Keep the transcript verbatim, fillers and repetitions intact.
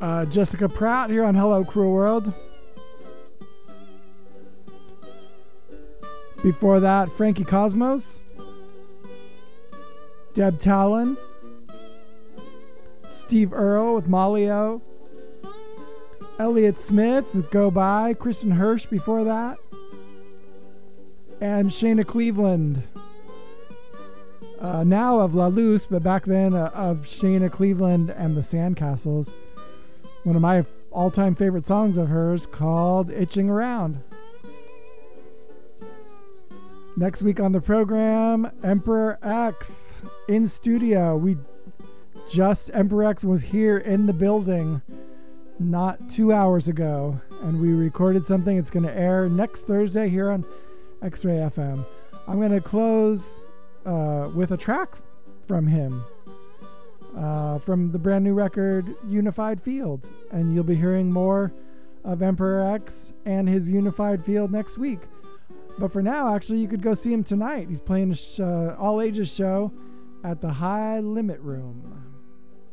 Uh, Jessica Pratt here on Hello Cruel World. Before that, Frankie Cosmos, Deb Talon, Steve Earle with Molly O, Elliott Smith with Go By, Kristen Hirsch before that, and Shayna Cleveland. Uh, now of La Luce, but back then uh, of Shayna Cleveland and the Sandcastles. One of my all-time favorite songs of hers called Itching Around. Next week on the program, Emperor X in studio. We just, Emperor X was here in the building not two hours ago, and we recorded something. It's going to air next Thursday here on X-Ray F M. I'm going to close uh, with a track from him, uh, from the brand new record Unified Field, and you'll be hearing more of Emperor X and his Unified Field next week. But for now, actually, you could go see him tonight. He's playing a sh- uh, all-ages show at the High Limit Room.